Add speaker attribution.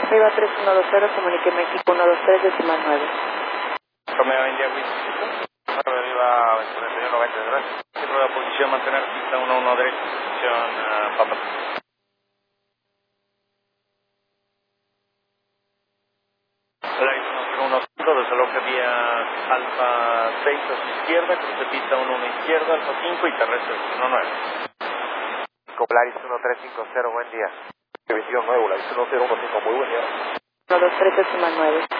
Speaker 1: Viva 3120, comunique México 123 decimal 9.
Speaker 2: Romeo India, Viva 2190, gracias. Centro de posición, mantener pista 11 derecha, posición Papa. Hola, 101, desde la vía Alfa 6 a su izquierda, cruce pista 11 izquierda, Alfa 5 y terrestre 19.
Speaker 3: Polaris 1350, buen día.
Speaker 4: División 9, Polaris 1015, muy buen día.
Speaker 1: 123 decimal 9.